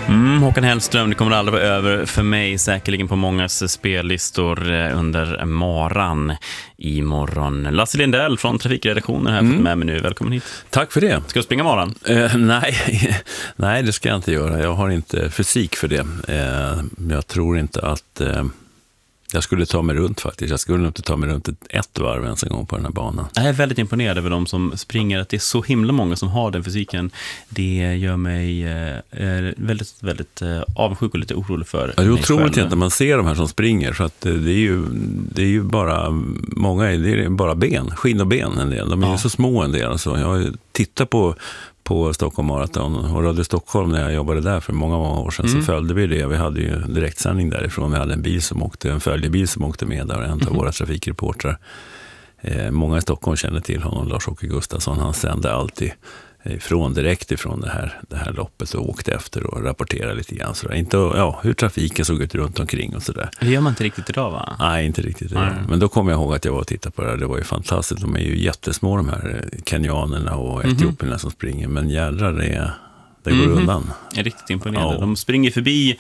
Håkan Hellström, det kommer aldrig vara över för mig, säkerligen på mångas spellistor under maran imorgon. Lasse Lindell från Trafikredaktionen här fått med mig nu. Välkommen hit. Tack för det. Ska du springa maran? Nej, det ska jag inte göra. Jag har inte fysik för det. Jag tror inte att jag skulle ta mig runt faktiskt. Jag skulle inte ta mig runt ett varv ens en gång på den här banan. Jag är väldigt imponerad över de som springer. Att det är så himla många som har den fysiken. Det gör mig väldigt, väldigt avundsjuk och lite orolig för. Det är otroligt inte man ser de här som springer. För att det är ju bara många, det är bara ben, skinn och ben en del. De är ju så små en del. Alltså, jag tittar på Stockholm Marathon och Radio Stockholm när jag jobbade där för många år sedan, så följde vi det. Vi hade ju direktsändning därifrån. Vi hade en följebil som åkte med där, en av våra trafikreportrar. Många i Stockholm kände till honom, Lars-Åke Gustafsson. Han sände alltid direkt ifrån det här loppet och åkte efter och rapporterade lite grann. Så inte, hur trafiken såg ut runt omkring och sådär. Det gör man inte riktigt idag, va? Nej, inte riktigt idag. Men då kommer jag ihåg att jag var och tittade på det här. Det var ju fantastiskt. De är ju jättesmå, de här kenyanerna och etiopierna som springer. Men jädrar, det går undan. Jag är riktigt imponerad. Ja. De springer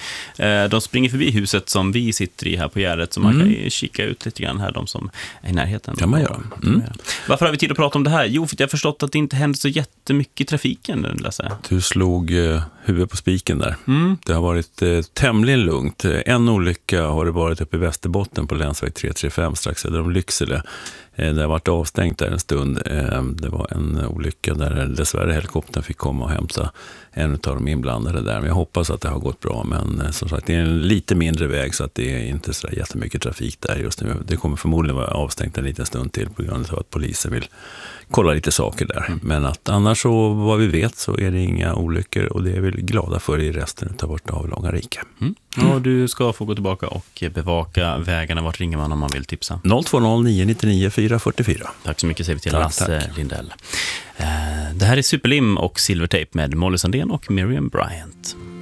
förbi huset som vi sitter i här på Gärdet, så man kan kika ut lite grann här, de som är i närheten. Kan man göra. Varför har vi tid att prata om det här? Jo, för jag har förstått att det inte händer så jättemycket i trafiken, Lasse. Du slog huvudet på spiken där. Det har varit tämligen lugnt. En olycka har det varit uppe i Västerbotten på länsväg 335 strax söder om Lycksele. Det har varit avstängt där en stund. Det var en olycka där dessvärre helikoptern fick komma och hämta en av de inblandade där. Men jag hoppas att det har gått bra. Men som sagt, det är en lite mindre väg, så att det är inte så jättemycket trafik där just nu. Det kommer förmodligen vara avstängt en liten stund till på grund av att polisen vill kolla lite saker där. Men att annars, så vad vi vet, så är det inga olyckor, och det är vi glada för i resten av vårt avlånga rike. Och du ska få gå tillbaka och bevaka vägarna. Vart ringer man om man vill tipsa? 020 999 444. Tack så mycket, säger vi till Lasse Lindell. Det här är Superlim och Silvertape med Molly Sandén och Miriam Bryant.